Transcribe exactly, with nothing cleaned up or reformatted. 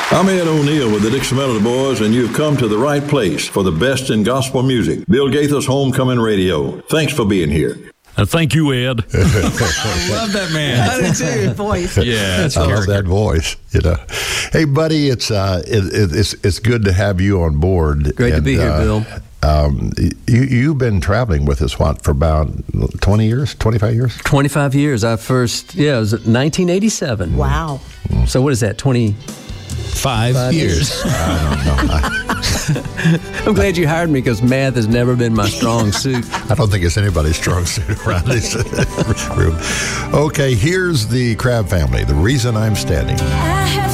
I'm Ed O'Neill with the Dixie Melody Boys, and you've come to the right place for the best in gospel music. Bill Gaither's Homecoming Radio. Thanks for being here. Uh, thank you, Ed. I love that man. I do too. Voice. Yeah, that's I love character. that voice. You know, hey, buddy, it's uh, it, it, it's it's good to have you on board. Great and, to be here, uh, Bill. Um, you you've been traveling with us what for about twenty years, twenty five years? twenty-five years. I first, yeah, it was nineteen eighty-seven. Wow. So what is that? twenty. Five, Five years. years. I don't know. I, I'm glad you hired me because math has never been my strong suit. I don't think it's anybody's strong suit around this room. Okay, here's the Crabb family. The reason I'm standing. I have